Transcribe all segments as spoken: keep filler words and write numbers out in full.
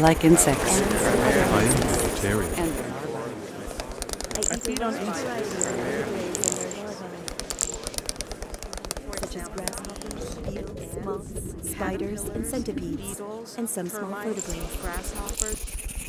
like insects. I am vegetarian. And I feed on insects. Such as grasshoppers, beetles, moths, spiders, and centipedes, Beetles, and some small termites, vertebrates. grasshoppers.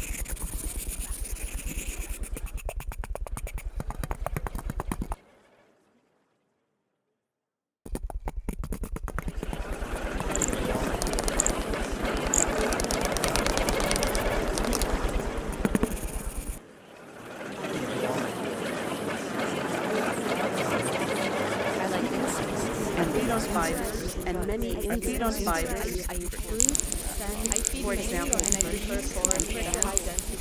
I like insects. I feed on spiders and many I insects. feed on spiders. I eat fruits, I feed For fish example, and I prefer forage with a high density.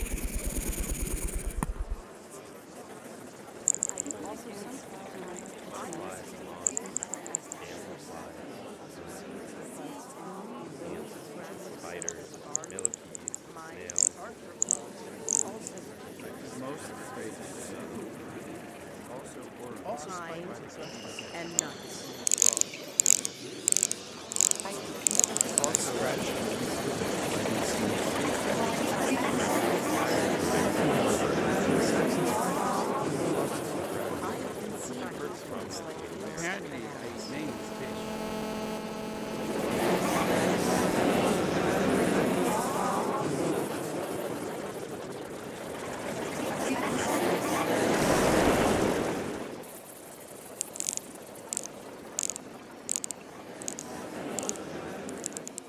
Spiders, millipedes, snails. Most phrases also or Pine and nuts.